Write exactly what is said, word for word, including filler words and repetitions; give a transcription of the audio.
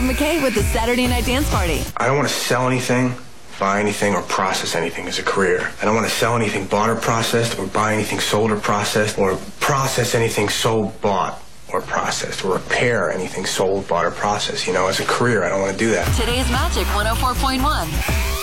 McKay with the Saturday Night Dance Party. I don't want to sell anything, buy anything, or process anything as a career. I don't want to sell anything bought or processed, or buy anything sold or processed, or process anything sold, bought, or processed, or repair anything sold, bought, or processed. You know, as a career, I don't want to do that. Today's Magic one oh four point one.